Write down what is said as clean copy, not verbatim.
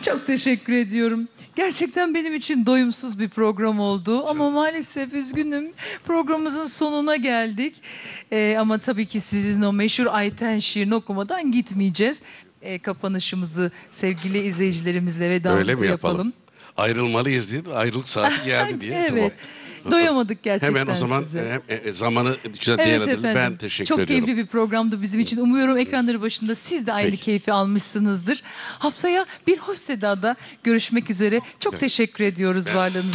Çok teşekkür ediyorum. Gerçekten benim için doyumsuz bir program oldu ama maalesef üzgünüm. Programımızın sonuna geldik. Ama tabii ki sizin o meşhur Ayten şiirini okumadan gitmeyeceğiz. Kapanışımızı sevgili izleyicilerimizle Öyle vedamızı mi yapalım. Ayrılmalıyız diye. Ayrılık saati geldi diye. Evet. Tamam. Doyamadık gerçekten Hemen o zaman size. zamanı güzel Evet değerlendirelim. efendim. Ben teşekkür Çok ediyorum. keyifli bir programdı bizim için. Umuyorum ekranları başında siz de aynı Peki. keyfi almışsınızdır. Haftaya bir hoş sedada görüşmek üzere. Çok teşekkür ediyoruz varlığınız